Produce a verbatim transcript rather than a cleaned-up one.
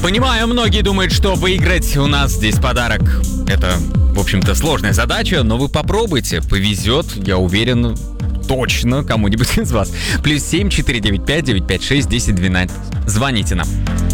Понимаю, многие думают, что выиграть у нас здесь подарок — это, в общем-то, сложная задача, но вы попробуйте, повезет, я уверен, точно кому-нибудь из вас. Плюс семь четыре девять пять девять пять шесть десять двенадцать. Звоните нам.